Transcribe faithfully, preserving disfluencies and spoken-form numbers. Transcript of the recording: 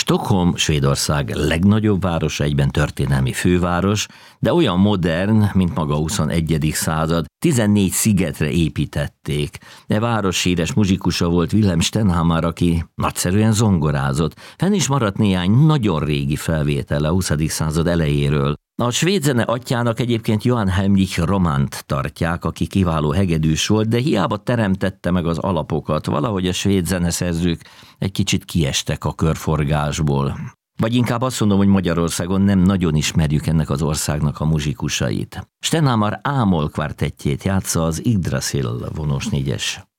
Stockholm Svédország legnagyobb városa, egyben történelmi főváros, de olyan modern, mint maga a huszonegyedik század, tizennégy szigetre építették. E város híres muzsikusa volt Wilhelm Stenhammar, aki nagyszerűen zongorázott. Fenn is maradt néhány nagyon régi felvétele a huszadik század elejéről. A svéd zene atyjának egyébként Johann Heinrich Románt tartják, aki kiváló hegedűs volt, de hiába teremtette meg az alapokat, valahogy a svéd zeneszerzők egy kicsit kiestek a körforgásból. Vagy inkább azt mondom, hogy Magyarországon nem nagyon ismerjük ennek az országnak a muzsikusait. Stenhammar A-moll kvartettjét játsza az Yggdrasil vonós négyes